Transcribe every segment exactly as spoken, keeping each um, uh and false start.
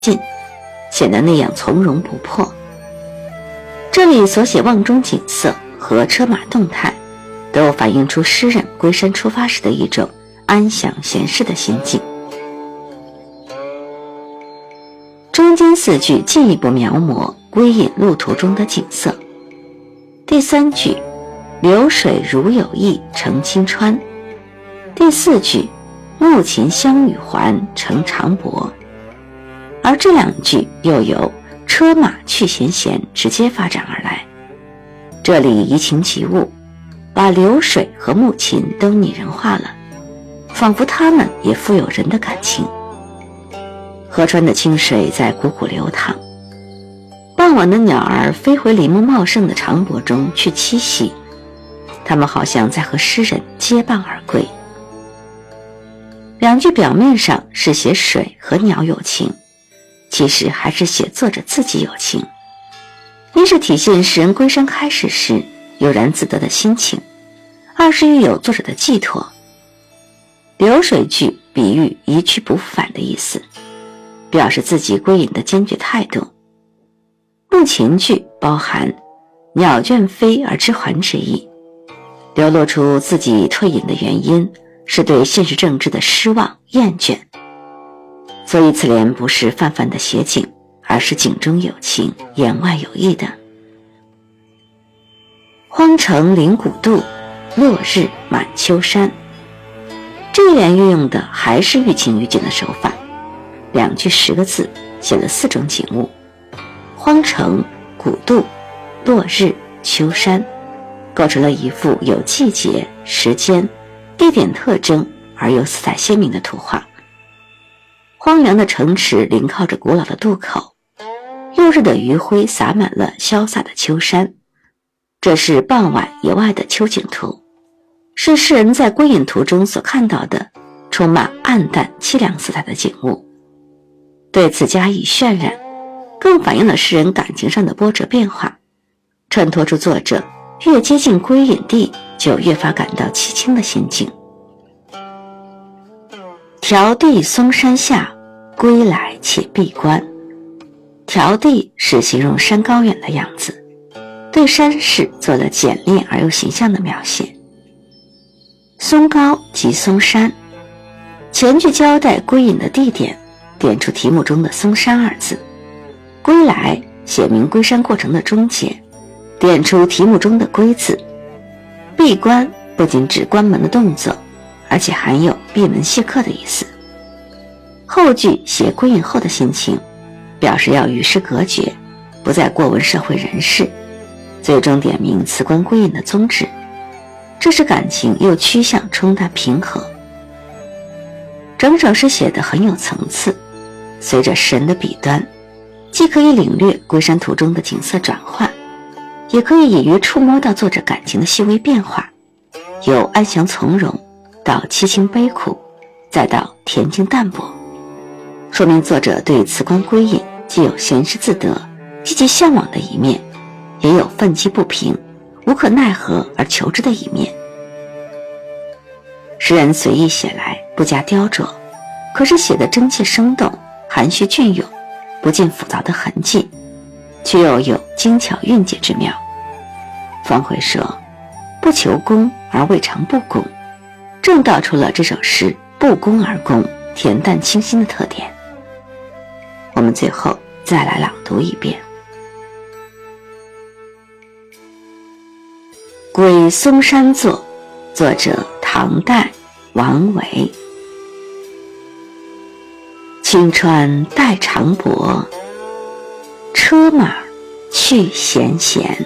近，显得那样从容不迫。这里所写望中景色和车马动态，都反映出诗人归山出发时的一种安详闲适的心境。中间四句进一步描摹归隐路途中的景色。第三句流水如有意成清川，第四句暮琴香雨还成长柏。而这两句又由车马去闲闲直接发展而来，这里移情及物，把流水和暮琴都拟人化了，仿佛它们也富有人的感情。河川的清水在汩汩流淌，傍晚的鸟儿飞回林木茂盛的长柏中去栖息，它们好像在和诗人结伴而归。两句表面上是写水和鸟有情，其实还是写作者自己有情。一是体现诗人归山开始时悠然自得的心情，二是寓有作者的寄托。流水句比喻一去不复返的意思，表示自己归隐的坚决态度。暮琴句包含鸟倦飞而知还之意，流露出自己退隐的原因是对现实政治的失望厌倦。所以此联不是泛泛的写景，而是景中有情，言外有意的。荒城临古渡，落日满秋山。这一联运用的还是寓情于景的手法，两句十个字写了四种景物：荒城、古渡、落日、秋山，构成了一幅有季节、时间、地点特征而又色彩鲜明的图画。荒凉的城池临靠着古老的渡口，落日的余晖洒满了潇洒的秋山。这是傍晚野外的秋景图，是诗人在归隐途中所看到的充满暗淡凄凉色彩的景物。对此加以渲染，更反映了诗人感情上的波折变化，衬托出作者越接近归隐地就越发感到凄清的心境。迢递嵩山下，归来且闭关。迢递是形容山高远的样子，对山势做了简练而又形象的描写。嵩高即嵩山，前句交代归隐的地点，点出题目中的嵩山二字。归来写明归山过程的终结，点出题目中的归字。闭关不仅指关门的动作，而且含有闭门谢客的意思。后句写归隐后的心情，表示要与世隔绝，不再过问社会人事，最终点明辞官归隐的宗旨。这是感情又趋向冲淡平和。整首诗写得很有层次，随着诗人的笔端，既可以领略归山途中的景色转换，也可以隐约触摸到作者感情的细微变化，由安详从容到凄清悲苦，再到恬静淡泊，说明作者对辞官归隐既有闲适自得、积极向往的一面，也有愤激不平、无可奈何而求之的一面。诗人随意写来，不加雕琢，可是写得真切生动，含蓄隽永，不见复杂的痕迹，却又有精巧韵结之妙。方茴说，不求功而未尝不功，正道出了这首诗不功而功、恬淡清新的特点。我们最后再来朗读一遍。《归嵩山作》，作者唐代王维。青川带长柏，车马去闲闲。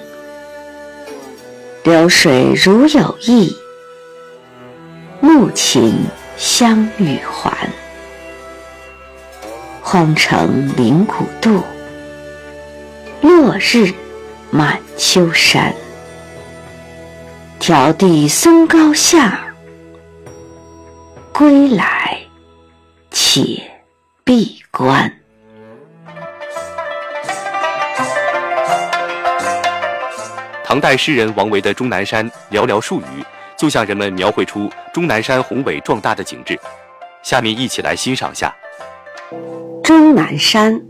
流水如有意，暮琴香雨还。荒城临古渡，落日满秋山。迢递嵩高下，归来且闭关。 唐代诗人王维的终南山寥寥数语，就向人们描绘出终南山宏伟壮大的景致。下面一起来欣赏下。 终南山